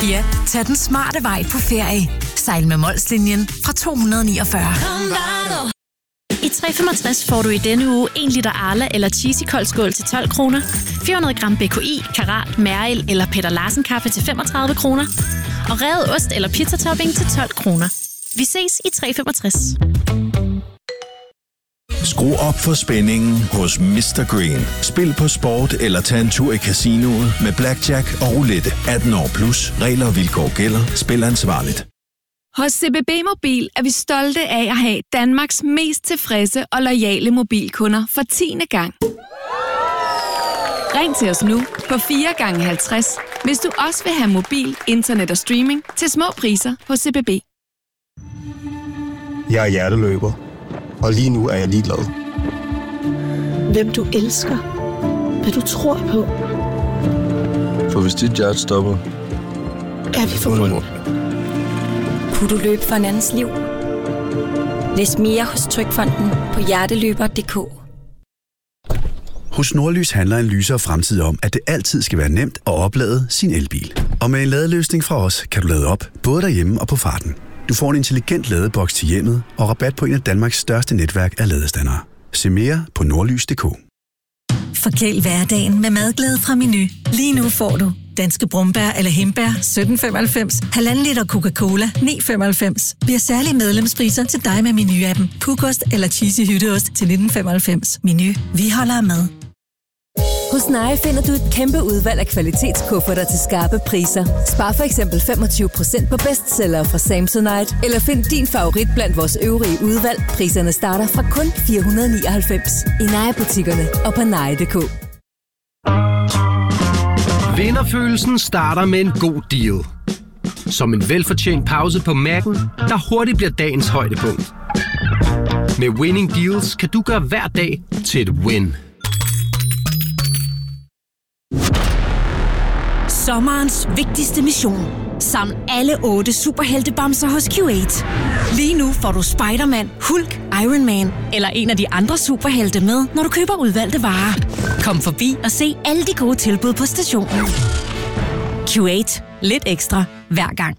Ja, tag den smarte vej på ferie. Sejl med Molslinjen fra 249. I 365 får du i denne uge 1 liter Arla eller Cheesy koldskål til 12 kroner, 400 gram BKI, Karat, Mæril eller Peter Larsen kaffe til 35 kroner, og revet ost eller pizzatopping til 12 kroner. Vi ses i 365. Skru op for spændingen hos Mr. Green. Spil på sport eller tag en tur i casinoet med blackjack og roulette. 18 år plus. Regler og vilkår gælder. Spil ansvarligt. Hos CBB Mobil er vi stolte af at have Danmarks mest tilfredse og loyale mobilkunder for 10. gang. Ring til os nu på 4x50, hvis du også vil have mobil, internet og streaming til små priser hos CBB. Jeg er hjerteløber, og lige nu er jeg ligeglad. Hvem du elsker, hvad du tror på. For hvis dit hjerte stopper, er vi forbundet. Kunne du løbe for en andens liv? Læs mere hos Trygfonden på hjerteløber.dk. Hos Nordlys handler en lysere fremtid om, at det altid skal være nemt at oplade sin elbil. Og med en ladeløsning fra os, kan du lade op, både derhjemme og på farten. Du får en intelligent ladeboks til hjemmet og rabat på en af Danmarks største netværk af ladestandere. Se mere på nordlys.dk. Forkæl hverdagen med madglæde fra Meny. Lige nu får du danske brumbær eller hindbær 17,95, 1,5 liter Coca-Cola 9,95. Bliver særlige medlemspriser til dig med Meny-appen. Pukost eller cheesy hytteost til 19,95. Meny. Vi holder af mad. Hos Nye finder du et kæmpe udvalg af kvalitetskufferter til skarpe priser. Spar for eksempel 25% på bestsellere fra Samsonite, eller find din favorit blandt vores øvrige udvalg. Priserne starter fra kun 499 i Nye-butikkerne og på nye.dk. Vinderfølelsen starter med en god deal. Som en velfortjent pause på Mac'en, der hurtigt bliver dagens højdepunkt. Med Winning Deals kan du gøre hver dag til et win. Sommerens vigtigste mission. Saml alle 8 superheltebamser hos Q8. Lige nu får du Spider-Man, Hulk, Iron Man eller en af de andre superhelte med, når du køber udvalgte varer. Kom forbi og se alle de gode tilbud på stationen. Q8. Lidt ekstra hver gang.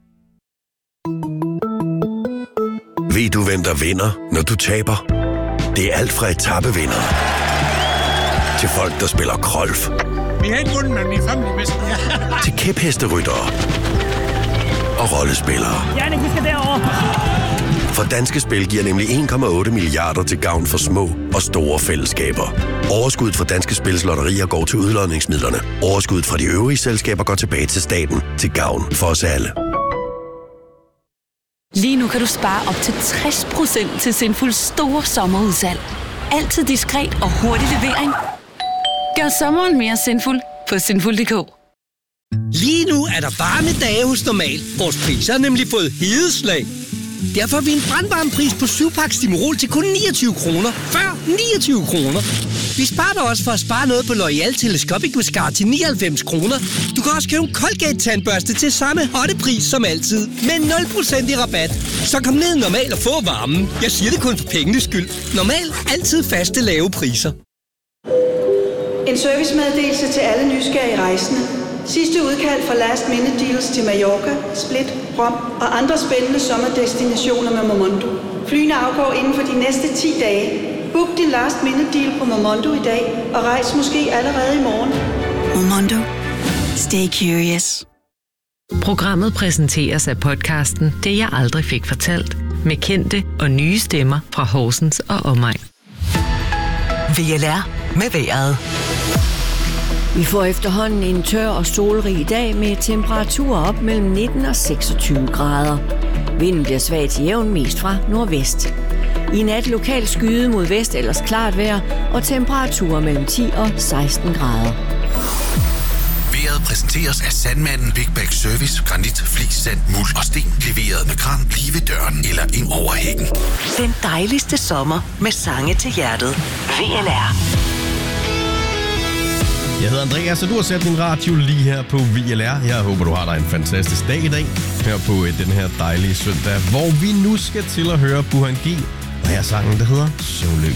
Ved du, hvem der vinder, når du taber? Det er alt fra etapevindere til folk, der spiller golf. Vi har ikke vundet, men vi er familiemester. Til kæphesteryttere og rollespillere. Jannik, vi skal derover. For Danske Spil giver nemlig 1,8 milliarder til gavn for små og store fællesskaber. Overskuddet fra Danske Spils lotterier går til udlodningsmidlerne. Overskuddet fra de øvrige selskaber går tilbage til staten til gavn for os alle. Lige nu kan du spare op til 60% til Sinfuls store sommerudsalg. Altid diskret og hurtig levering. Gør sommeren mere sinful på sinful.dk. Lige nu er der varme dage hos Normal. Vores priser har nemlig fået hedeslag. Derfor har vi en brandvarmepris på 7-pakke Stimorol til kun 29 kroner. Før 29 kroner. Vi sparer dig også for at spare noget på L'Oreal Telescopic Mascara til 99 kroner. Du kan også købe en Colgate-tandbørste til samme hotte pris som altid. Med 0% i rabat. Så kom ned Normal og få varmen. Jeg siger det kun for pengenes skyld. Normal. Altid faste lave priser. En servicemeddelelse til alle nysgerrige rejsende. Sidste udkald fra Last Minute Deals til Mallorca, Split, Rom og andre spændende sommerdestinationer med Momondo. Flyene afgår inden for de næste 10 dage. Book din Last Minute Deal på Momondo i dag og rejs måske allerede i morgen. Momondo. Stay curious. Programmet præsenteres af podcasten Det jeg aldrig fik fortalt med kendte og nye stemmer fra Horsens og omegn. VLR med vejret. Vi får efterhånden en tør og solrig dag med temperaturer op mellem 19 og 26 grader. Vinden bliver svag til jævn mest fra nordvest. I nat lokalt skyde mod vest, ellers klart vejr og temperaturer mellem 10 og 16 grader. Vejret præsenteres af Sandmanden Big Bag Service, granit, flis, sand, muld og sten. Leveret med kran lige ved døren eller ind over hækken. Den dejligste sommer med sange til hjertet. VLR. Jeg hedder Andreas, og du har sat din radio lige her på VLR. Jeg håber, du har dig en fantastisk dag i dag, her på den her dejlige søndag, hvor vi nu skal til at høre Burhan G. Og her sangen, der hedder Soløs.